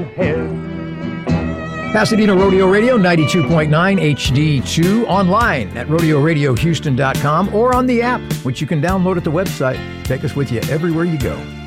head. Pasadena Rodeo Radio 92.9 HD2, online at rodeoradiohouston.com or on the app, which you can download at the website. Take us with you everywhere you go.